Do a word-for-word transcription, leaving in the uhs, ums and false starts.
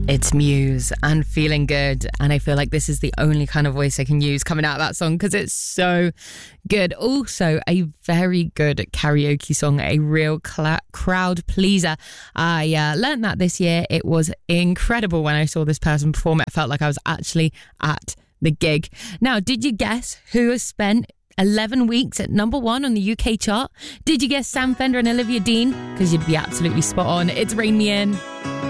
It's Muse and Feeling Good, and I feel like this is the only kind of voice I can use coming out of that song because it's so good. Also, a very good karaoke song, a real cl- crowd pleaser. I uh, learned that this year. It was incredible when I saw this person perform. It felt like I was actually at the gig. Now, did you guess who has spent eleven weeks at number one on the U K chart? Did you guess Sam Fender and Olivia Dean? Because you'd be absolutely spot on. It's Rain Me In.